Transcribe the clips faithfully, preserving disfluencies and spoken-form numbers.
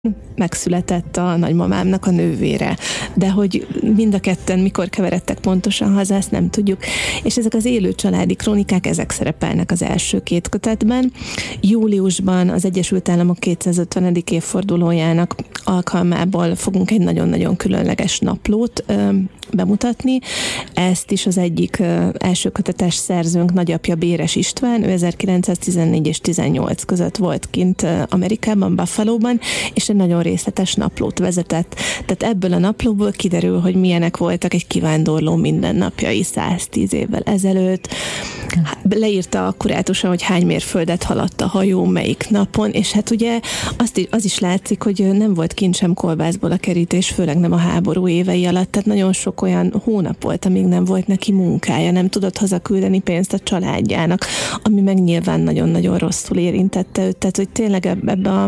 megszületett a nagymamámnak a nővére, de hogy mind a ketten mikor keveredtek pontosan haza, ezt nem tudjuk. És ezek az élő családi krónikák, ezek szerepelnek az első két kötetben. Júliusban az Egyesült Államok kétszázötvenedik évfordulójának alkalmából fogunk egy nagyon-nagyon különleges naplót ö, bemutatni. Ezt is az egyik ö, első kötetes szerzőnk, nagyapja Béres István, ő ezerkilencszáztizennégy és tizennyolc között volt kint ö, Amerikában, Buffalóban, és egy nagyon részletes naplót vezetett. Tehát ebből a naplóból kiderül, hogy milyenek voltak egy kivándorló mindennapjai száztíz évvel ezelőtt. Leírta akkurátusan, hogy hány mérföldet haladt a hajó, melyik napon, és hát ugye azt is, az is látszik, hogy nem volt kint sem kolbászból a kerítés, főleg nem a háború évei alatt, tehát nagyon sok olyan hónap volt, amíg nem volt neki munkája, nem tudott hazaküldeni pénzt a családjának, ami meg nyilván nagyon-nagyon rosszul érintette őt, tehát hogy tényleg ebbe a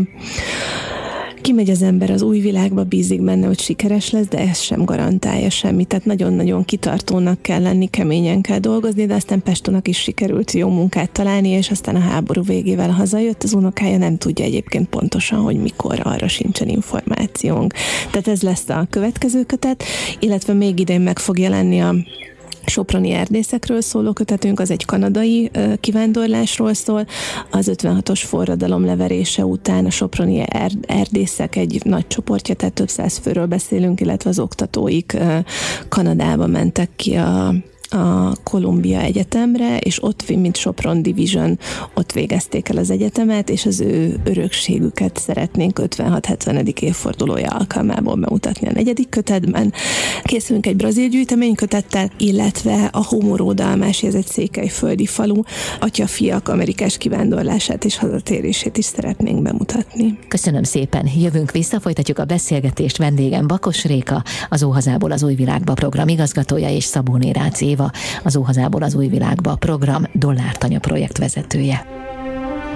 kimegy az ember az új világba, bízik benne, hogy sikeres lesz, de ez sem garantálja semmit. Tehát nagyon-nagyon kitartónak kell lenni, keményen kell dolgozni, de aztán Pestonak is sikerült jó munkát találni, és aztán a háború végével hazajött. Az unokája nem tudja egyébként pontosan, hogy mikor, arra sincsen információnk. Tehát ez lesz a következő kötet, illetve még idén meg fog jelenni a soproni erdészekről szóló kötetünk, az egy kanadai uh, kivándorlásról szól. Az ötvenhatos forradalom leverése után a soproni erd- erdészek egy nagy csoportja, tehát több száz főről beszélünk, illetve az oktatóik uh, Kanadába mentek ki a a Columbia Egyetemre, és ott, mint Sopron Division, ott végezték el az egyetemet, és az ő örökségüket szeretnénk ötvenhat-hetvenedik évfordulója alkalmából bemutatni a negyedik kötetben. Készülünk egy brazil gyűjteménykötettel, illetve a Homo Dalmási, ez egy székelyföldi falu, atya-fiak amerikás kivándorlását és hazatérését is szeretnénk bemutatni. Köszönöm szépen, jövünk vissza, folytatjuk a beszélgetést. Vendégem Bakos Réka, az Óhazából az új világba program igazgatója, és Szabó Nérácz Éva, az Óhazából az új világba program Dollártanya projekt vezetője.